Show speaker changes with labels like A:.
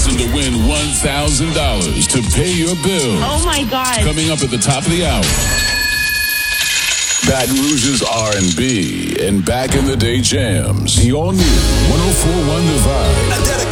A: reason to win $1,000 to pay your bills.
B: Oh, my God.
A: Coming up at the top of the hour. Baton Rouge's R&B and back in the day jams. The all-new 104.1 The Vibe.